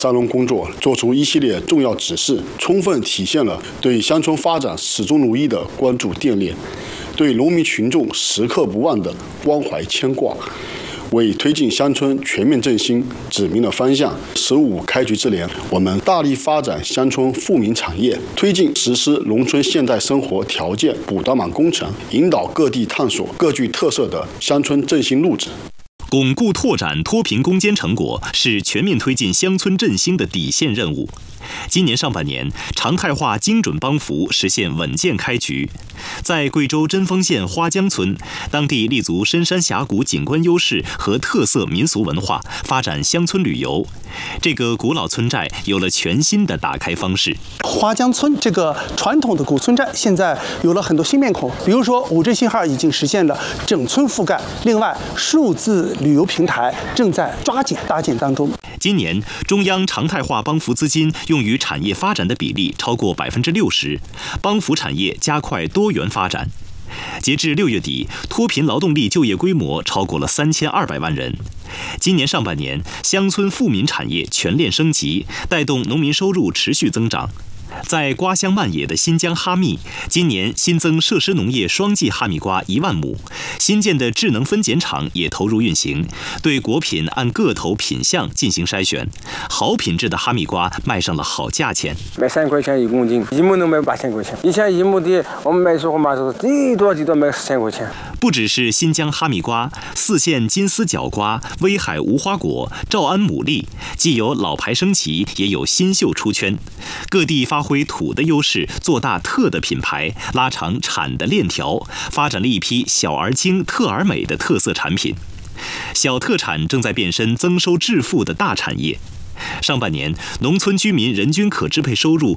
三轮工作作出一系列重要指示，充分体现了对乡村发展始终如一的关注惦念，对农民群众时刻不忘的关怀牵挂，为推进乡村全面振兴指明了方向。15开局之年，我们大力发展乡村富民产业，推进实施农村现代生活条件补短板工程，引导各地探索各具特色的乡村振兴路子。 巩固拓展脱贫攻坚成果是全面推进乡村振兴的底线任务。今年上半年，常态化精准帮扶实现稳健开局。在贵州贞丰县花江村，当地立足深山峡谷景观优势和特色民俗文化，发展乡村旅游。这个古老村寨有了全新的打开方式。 花江村这个传统的古村寨，现在有了很多新面孔，比如说5G信号已经实现了整村覆盖。另外，数字旅游平台正在抓紧搭建当中。 今年，中央常态化帮扶资金用于产业发展的比例超过60%，帮扶产业加快多元发展。截至6月底，脱贫劳动力就业规模超过了3200万人。今年上半年，乡村富民产业全链升级，带动农民收入持续增长。在瓜乡漫野的新疆哈密，今年新增设施农业双季哈密瓜1万亩，新建的智能分拣厂也投入运行，对果品按个头品相进行筛选，好品质的哈密瓜卖上了好价钱， 卖3块钱1公斤，一亩能卖8000块钱。以前一亩地我们卖水果嘛是最多卖1000块钱。 不只是新疆哈密瓜，4县金丝角瓜、威海无花果、诏安牡蛎，既有老牌升级，也有新秀出圈。各地发挥土的优势，做大特的品牌，拉长产的链条，发展了一批小而精、特而美的特色产品。小特产正在变身增收致富的大产业。上半年，农村居民人均可支配收入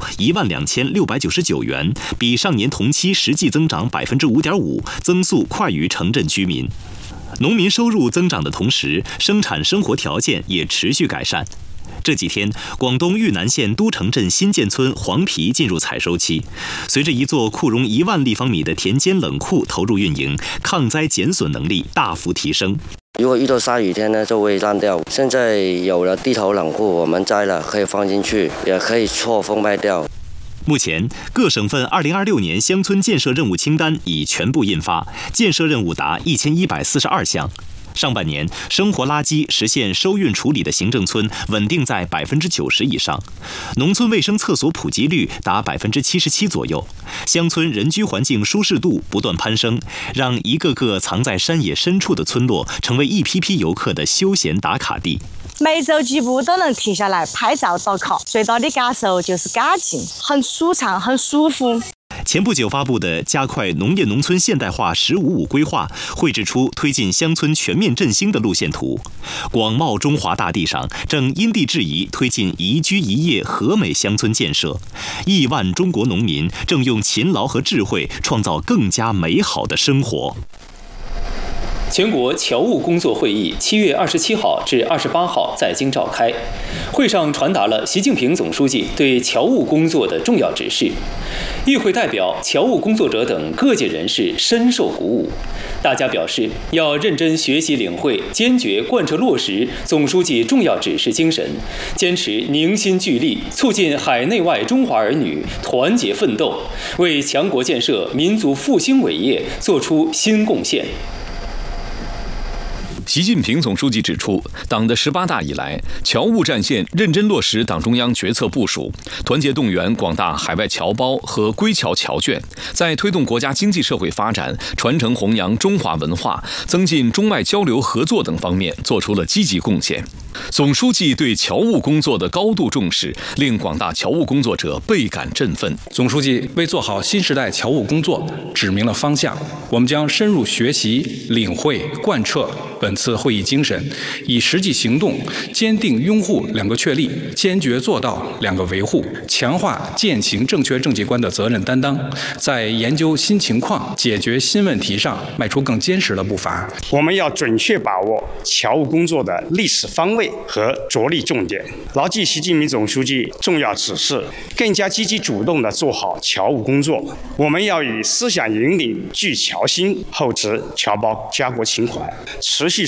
12699元，比上年同期实际增长5.5%，增速快于城镇居民。农民收入增长的同时，生产生活条件也持续改善。这几天，广东豫南县都城镇新建村黄皮进入采收期，随着一座库容1万立方米的田间冷库投入运营，抗灾减损能力大幅提升。 如果遇到下雨天呢，就会烂掉。现在有了地头冷库，我们摘了可以放进去，也可以错封卖掉。 目前，各省份2026年乡村建设任务清单已全部印发，建设任务达1142项。上半年，生活垃圾实现收运处理的行政村稳定在90%以上，农村卫生厕所普及率达77%左右，乡村人居环境舒适度不断攀升，让一个个藏在山野深处的村落成为一批批游客的休闲打卡地。 每走几步都能停下来拍照打卡，最大的感受就是干净，很舒畅，很舒服。 前不久发布的加快农业农村现代化“15+5”规划，绘制出推进乡村全面振兴的路线图。广袤中华大地上，正因地制宜推进宜居宜业和美乡村建设。亿万中国农民正用勤劳和智慧创造更加美好的生活。 全国侨务工作会议7月27号至28号在京召开，会上传达了习近平总书记对侨务工作的重要指示。与会代表、侨务工作者等各界人士深受鼓舞，大家表示要认真学习领会，坚决贯彻落实总书记重要指示精神，坚持凝心聚力，促进海内外中华儿女团结奋斗，为强国建设、民族复兴伟业作出新贡献。 习近平总书记指出，党的18大以来，侨务战线认真落实党中央决策部署，团结动员广大海外侨胞和归侨侨眷，在推动国家经济社会发展、传承弘扬中华文化、增进中外交流合作等方面做出了积极贡献。总书记对侨务工作的高度重视，令广大侨务工作者倍感振奋。 总书记为做好新时代侨务工作指明了方向，我们将深入学习、领会、贯彻本次会议精神，以实际行动坚定拥护2个确立，坚决做到2个维护，强化践行正确政绩观的责任担当，在研究新情况、解决新问题上迈出更坚实的步伐。 我们要准确把握侨务工作的历史方位和着力重点，牢记习近平总书记重要指示，更加积极主动地做好侨务工作。我们要以思想引领聚侨心，厚植侨胞家国情怀，持续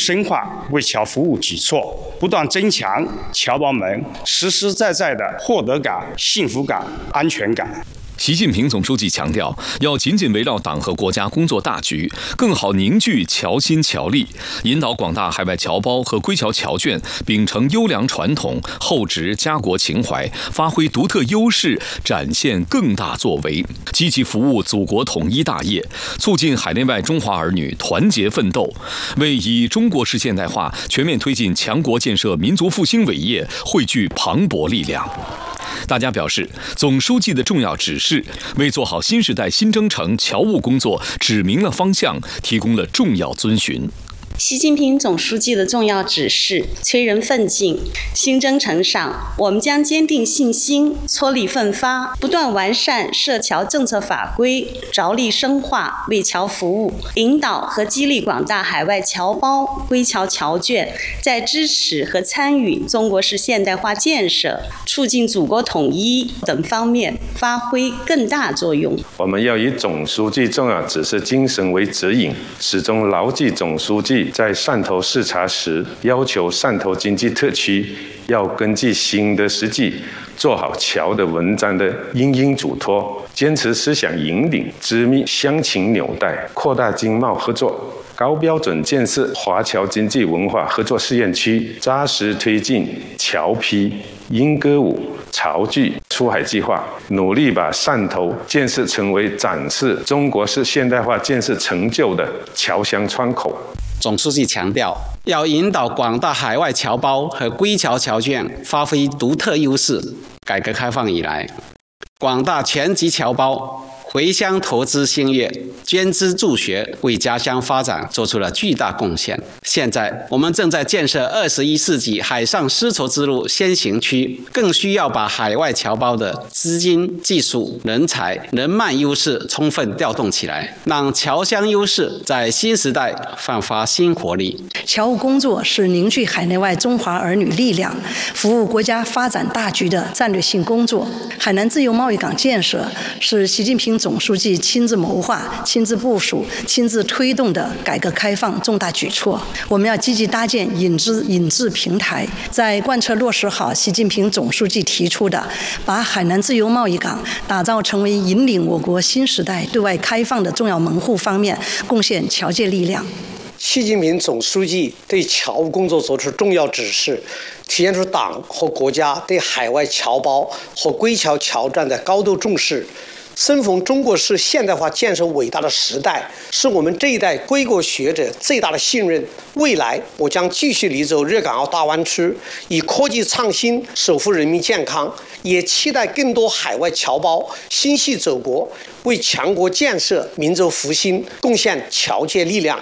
深化为侨服务举措，不断增强侨胞们实实在在的获得感、幸福感、安全感。 习近平总书记强调，要紧紧围绕党和国家工作大局，更好凝聚侨心侨力，引导广大海外侨胞和归侨侨眷秉承优良传统，厚植家国情怀，发挥独特优势，展现更大作为，积极服务祖国统一大业，促进海内外中华儿女团结奋斗，为以中国式现代化全面推进强国建设民族复兴伟业汇聚磅礴力量。大家表示，总书记的重要指示为做好新时代新征程侨务工作指明了方向，提供了重要遵循。 习近平总书记的重要指示催人奋进，新征程上，我们将坚定信心，撮力奋发，不断完善涉侨政策法规，着力深化为侨服务，引导和激励广大海外侨胞、归侨侨眷在支持和参与中国式现代化建设、促进祖国统一等方面发挥更大作用。 我们要以总书记重要指示精神为指引，始终牢记总书记在汕头视察时要求汕头经济特区要根据新的实际，做好侨的文章的因应嘱托，坚持思想引领，织密乡情纽带，扩大经贸合作，高标准建设华侨经济文化合作试验区，扎实推进侨批、英歌舞、潮剧出海计划，努力把汕头建设成为展示中国式现代化建设成就的侨乡窗口。 总书记强调，要引导广大海外侨胞和归侨侨眷发挥独特优势。改革开放以来，广大全籍侨胞回乡投资兴业，捐资助学，为家乡发展做出了巨大贡献。现在，我们正在建设21世纪海上丝绸之路先行区，更需要把海外侨胞的资金、技术、人才、人脉优势充分调动起来，让侨乡优势在新时代焕发新活力。 侨务工作是凝聚海内外中华儿女力量，服务国家发展大局的战略性工作。海南自由贸易港建设是习近平总书记亲自谋划、亲自部署、亲自推动的改革开放重大举措。我们要积极搭建引资平台，在贯彻落实好习近平总书记提出的把海南自由贸易港打造成为引领我国新时代对外开放的重要门户方面贡献侨界力量。 习近平总书记对侨务工作作出重要指示，体现出党和国家对海外侨胞和归侨侨眷的高度重视。生逢中国式现代化建设伟大的时代，是我们这一代归国学者最大的信任。未来，我将继续力走粤港澳大湾区，以科技创新守护人民健康，也期待更多海外侨胞心系祖国，为强国建设、民族复兴贡献侨界力量。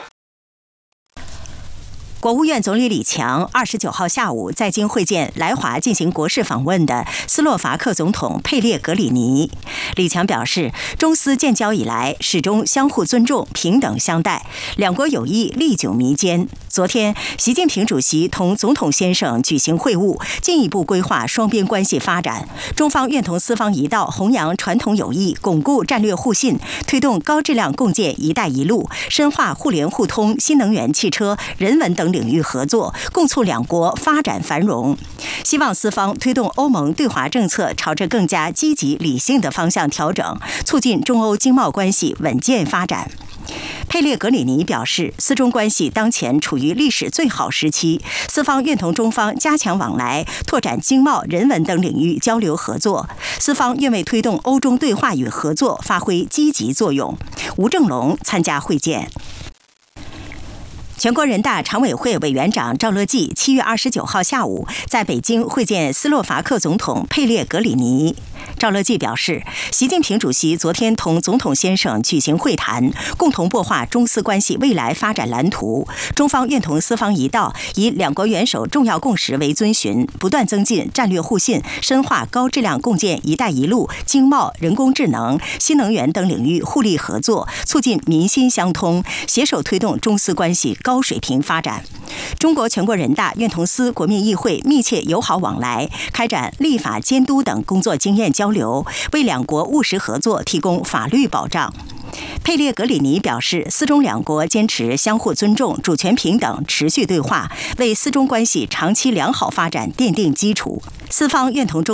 国务院总理李强29号下午在京会见来华进行国事访问的斯洛伐克总统佩列格里尼。李强表示，中斯建交以来始终相互尊重、平等相待，两国友谊历久弥坚。昨天，习近平主席同总统先生举行会晤，进一步规划双边关系发展。中方愿同斯方一道弘扬传统友谊，巩固战略互信，推动高质量共建“一带一路”，深化互联互通、新能源汽车、人文等领域合作，共促两国发展繁荣。希望斯方推动欧盟对华政策朝着更加积极理性的方向调整，促进中欧经贸关系稳健发展。佩列格里尼表示，斯中关系当前处于历史最好时期，斯方愿同中方加强往来，拓展经贸、人文等领域交流合作。斯方愿为推动欧中对话与合作发挥积极作用。吴正龙参加会见。全国人大常委会委员长赵乐际7月29号下午在北京会见斯洛伐克总统佩列格里尼。赵乐际表示，习近平主席昨天同总统先生举行会谈，共同擘画中斯关系未来发展蓝图。中方愿同斯方一道，以两国元首重要共识为遵循，不断增进战略互信，深化高质量共建“一带一路”、经贸、人工智能、新能源等领域互利合作，促进民心相通，携手推动中斯关系高水平发展。中国全国人大愿同斯国民议会密切友好往来，开展立法监督等工作经验交流，为两国务实合作提供法律保障。 佩列格里尼表示，斯中两国坚持相互尊重、主权平等、持续对话，为斯中关系长期良好发展奠定基础。四方愿同中